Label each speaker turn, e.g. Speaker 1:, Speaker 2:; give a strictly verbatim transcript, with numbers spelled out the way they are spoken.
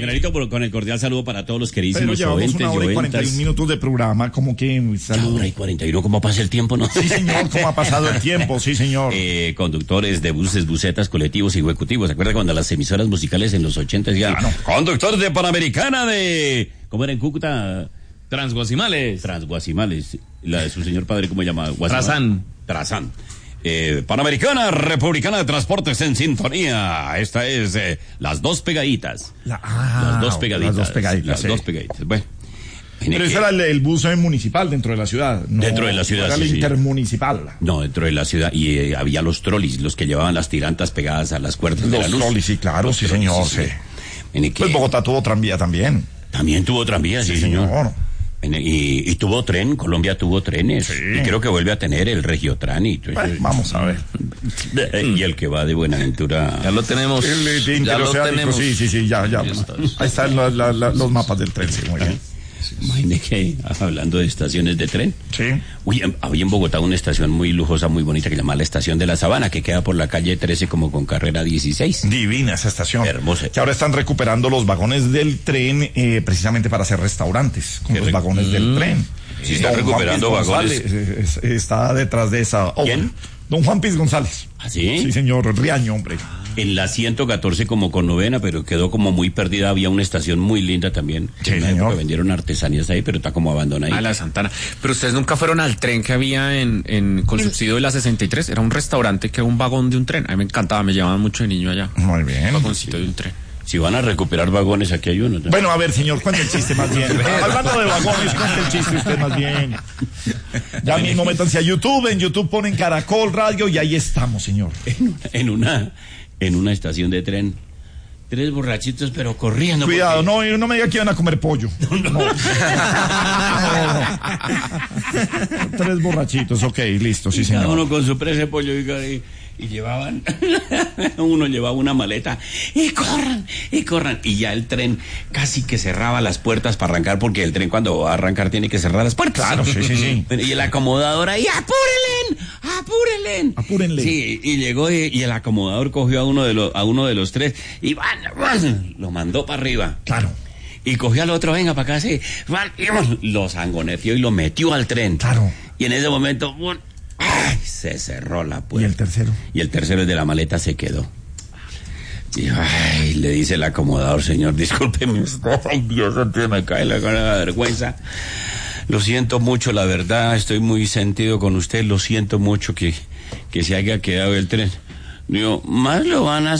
Speaker 1: Generalito, por, con el cordial saludo para todos los queridísimos
Speaker 2: Pero
Speaker 1: oyentes.
Speaker 2: Una hora y cuarenta y un minutos de programa, como que saludo.
Speaker 1: Una hora y cuarenta y uno, ¿cómo pasa el tiempo, no?
Speaker 2: Sí, señor, ¿cómo ha pasado el tiempo? Sí, señor.
Speaker 1: Eh, conductores de buses, busetas, colectivos y ejecutivos. ¿Se acuerda cuando las emisoras musicales en los ochenta decían,
Speaker 2: Claro.
Speaker 1: conductor de Panamericana de... ¿Cómo era en Cúcuta?
Speaker 3: Transguasimales.
Speaker 1: Transguasimales. La de su señor padre, ¿cómo se llama? Guasimales.
Speaker 3: Trazán.
Speaker 1: Trazán. Eh, Panamericana Republicana de Transportes en sintonía. Esta es eh, las dos pegaditas.
Speaker 2: La, ah,
Speaker 1: las dos pegaditas.
Speaker 2: Las dos pegaditas.
Speaker 1: Las
Speaker 2: sí.
Speaker 1: dos pegaditas. Bueno.
Speaker 2: Pero ese era el, el bus municipal dentro de la ciudad. No,
Speaker 1: Dentro de la ciudad,
Speaker 2: era
Speaker 1: sí,
Speaker 2: el
Speaker 1: sí.
Speaker 2: intermunicipal.
Speaker 1: No, dentro de la ciudad. Y eh, había los trolis, los que llevaban las tirantas pegadas a las cuerdas
Speaker 2: Los
Speaker 1: de la luz.
Speaker 2: trolis, sí, claro,
Speaker 1: Los
Speaker 2: sí,
Speaker 1: trolis,
Speaker 2: señor, sí.
Speaker 1: En el que
Speaker 2: Pues Bogotá tuvo tranvía también.
Speaker 1: también tuvo tranvía, sí,
Speaker 2: Sí,
Speaker 1: señor.
Speaker 2: señor.
Speaker 1: En el- y, y tuvo tren, Colombia tuvo trenes.
Speaker 2: Sí.
Speaker 1: Y creo que vuelve a tener el Regiotran. Y, todo
Speaker 2: Bueno,
Speaker 1: eso.
Speaker 2: vamos a ver.
Speaker 1: Y el que va de Buenaventura.
Speaker 3: Ya lo tenemos.
Speaker 2: El de
Speaker 3: ya lo
Speaker 2: interoceánico,
Speaker 3: tenemos.
Speaker 2: sí, sí, sí, ya, ya.
Speaker 3: Ahí está.
Speaker 2: Ahí están la- la- la- los mapas del tren, sí, muy bien.
Speaker 1: Imagine que, hablando de estaciones de tren.
Speaker 2: Sí.
Speaker 1: Uy, em- había en Bogotá una estación muy lujosa, muy bonita, que se llama la Estación de la Sabana, que queda por la calle trece como con carrera dieciséis.
Speaker 2: Divina esa estación.
Speaker 1: Hermosa.
Speaker 2: Que ahora están recuperando los vagones del tren eh, precisamente para hacer restaurantes con
Speaker 1: Qué
Speaker 2: los
Speaker 1: rico.
Speaker 2: vagones del tren.
Speaker 1: Sí, están
Speaker 2: Don
Speaker 1: recuperando
Speaker 2: Juan Piz
Speaker 1: vagones.
Speaker 2: González, eh, es- está detrás de esa obra.
Speaker 1: ¿Quién?
Speaker 2: Don Juan Piz González.
Speaker 1: ¿Ah, sí?
Speaker 2: Sí, señor, Riaño, hombre.
Speaker 1: En la ciento catorce como con novena, pero quedó como muy perdida. Había una estación muy linda también.
Speaker 2: Sí,
Speaker 1: En una
Speaker 2: señor.
Speaker 1: época vendieron artesanías ahí, pero está como abandonada.
Speaker 3: A la Santana. Pero ustedes nunca fueron al tren que había en, en con subsidio de la sesenta y tres. Era un restaurante que era un vagón de un tren. A mí me encantaba, me llevaban mucho de niño allá.
Speaker 2: Muy bien.
Speaker 3: Un vagoncito de un tren.
Speaker 1: Si van a recuperar vagones, aquí hay uno. ¿no?
Speaker 2: Bueno, a ver, señor, cuente el chiste más bien. Hablando de vagones, cuente el chiste usted más bien. Ya mismo métanse a YouTube, en YouTube ponen Caracol Radio y ahí estamos, señor.
Speaker 1: En una, en una estación de tren, tres borrachitos, pero corriendo.
Speaker 2: Cuidado,
Speaker 1: porque-
Speaker 2: no, no me diga que iban a comer pollo. No. No, no. Tres borrachitos, ok, listo, sí,
Speaker 1: Cada
Speaker 2: señor.
Speaker 1: uno con su presa de pollo y, y- y llevaban, uno llevaba una maleta y corran, y corran. Y ya el tren casi que cerraba las puertas para arrancar, porque el tren cuando va a arrancar tiene que cerrar las puertas.
Speaker 2: Claro, sí, sí, sí.
Speaker 1: Y el acomodador ahí, apúrenle, apúrenle.
Speaker 2: Apúrenle.
Speaker 1: Sí, y llegó y, y el acomodador cogió a uno de los, a uno de los tres y van, van, lo mandó para arriba.
Speaker 2: Claro,
Speaker 1: Y cogió al otro, venga para acá, sí. van, y lo sangoneteó y lo metió al tren.
Speaker 2: claro.
Speaker 1: Y en ese momento, ¡bum! ¡ay! Se cerró la
Speaker 2: ¿Y
Speaker 1: puerta.
Speaker 2: el tercero?
Speaker 1: Y el tercero, el de la maleta, se quedó. Y ay, le dice el acomodador, señor, discúlpeme usted. Ay, Dios, antes me cae la cara de vergüenza. Lo siento mucho, la verdad, estoy muy sentido con usted. Lo siento mucho que, que se haya quedado el tren. Digo, más lo van a